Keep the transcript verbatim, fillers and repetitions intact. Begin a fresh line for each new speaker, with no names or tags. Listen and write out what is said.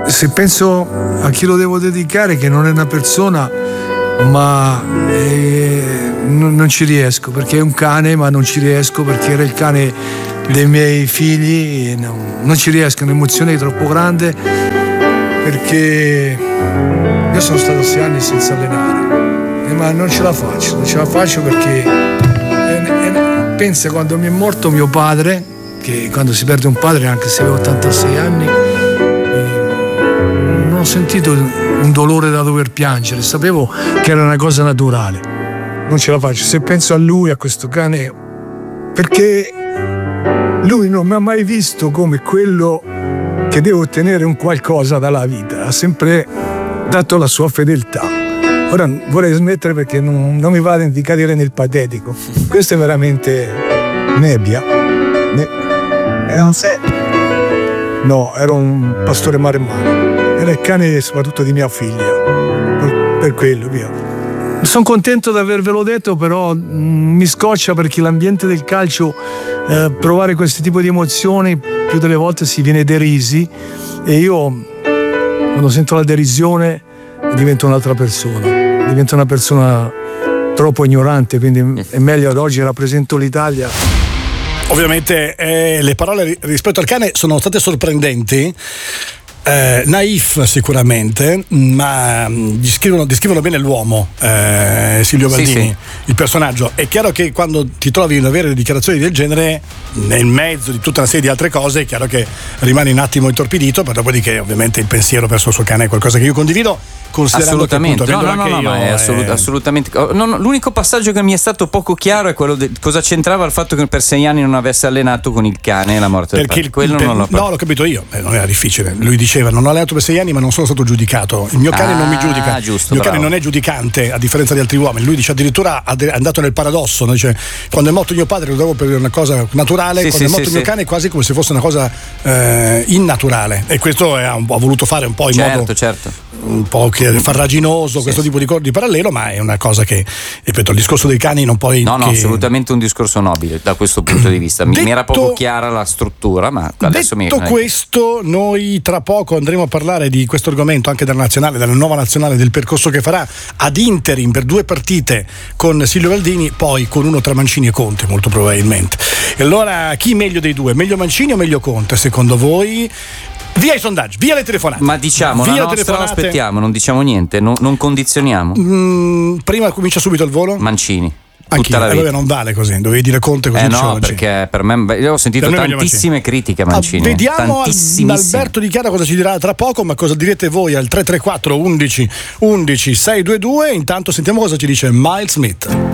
se penso a chi lo devo dedicare, che non è una persona, ma eh, non, non ci riesco, perché è un cane, ma non ci riesco perché era il cane dei miei figli. No, non ci riesco, è un'emozione troppo grande, perché io sono stato sei anni senza allenare, eh, ma non ce la faccio, non ce la faccio perché eh, eh, pensa, quando mi è morto mio padre, che quando si perde un padre, anche se avevo ottantasei anni, eh, non ho sentito un dolore da dover piangere, sapevo che era una cosa naturale. Non ce la faccio, se penso a lui, a questo cane, perché lui non mi ha mai visto come quello che deve ottenere un qualcosa dalla vita, ha sempre dato la sua fedeltà. Ora vorrei smettere perché non, non mi vado a cadere nel patetico. Questo è veramente nebbia. Ne... Era un set? No, era un pastore maremmano. Era il cane soprattutto di mia figlia. Per, per quello, via. Sono contento di avervelo detto, però mh, mi scoccia, perché l'ambiente del calcio, eh, provare questo tipo di emozioni, più delle volte si viene derisi, e io quando sento la derisione divento un'altra persona, divento una persona troppo ignorante, quindi è meglio, ad oggi rappresento l'Italia.
Ovviamente eh, le parole rispetto al cane sono state sorprendenti. Eh, naif sicuramente, ma descrivono, descrivono bene l'uomo, eh, Silvio Baldini, sì, sì. Il personaggio. È chiaro che quando ti trovi ad avere delle del genere nel mezzo di tutta una serie di altre cose, è chiaro che rimani un attimo intorpidito, ma dopodiché ovviamente il pensiero verso il suo cane è qualcosa che io condivido, considerando
assolutamente.
che appunto,
no, no, no, no, ma è assolut- eh... assolutamente no, no, l'unico passaggio che mi è stato poco chiaro è quello di cosa c'entrava il fatto che per sei anni non avesse allenato con il cane e la morte del
padre.
Quello
il,
non l'ho
no, l'ho capito io, eh, non era difficile. Lui diceva: non ho allenato per sei anni, ma non sono stato giudicato. Il mio cane
ah,
non mi giudica.
Giusto,
il mio
bravo.
cane non è giudicante, a differenza di altri uomini. Lui dice addirittura è andato nel paradosso, no? Dice: quando è morto mio padre lo davo per una cosa naturale,
sì,
quando
sì,
è morto
sì,
il mio
sì.
cane è quasi come se fosse una cosa eh, innaturale. E questo è, ha voluto fare un po' in
certo,
modo
certo.
un po' farraginoso, sì, questo tipo di, di parallelo, ma è una cosa che, ripeto, il discorso dei cani non puoi.
No, no,
che...
assolutamente un discorso nobile da questo punto di vista. Mi,
detto,
mi era poco chiara la struttura, ma adesso mi.
Detto questo, noi tra poco andremo a parlare di questo argomento anche della nazionale, della nuova nazionale, del percorso che farà ad interim per due partite con Silvio Baldini, poi con uno tra Mancini e Conte, molto probabilmente. E allora, chi meglio dei due? Meglio Mancini o meglio Conte, secondo voi? Via i sondaggi, via le telefonate.
Ma diciamo,
via
la nostra,
telefonate.
aspettiamo, non diciamo niente, non, non condizioniamo.
Mm, prima comincia subito il volo?
Mancini.
Anch'io,
tutta la
allora non vale così, dovevi dire Conte così.
Eh no, perché per me, io ho sentito tantissime critiche a Mancini.
Ah, vediamo Alberto Di Chiara cosa ci dirà tra poco, ma cosa direte voi al tre tre quattro undici undici sei due due. Intanto sentiamo cosa ci dice Miles Smith.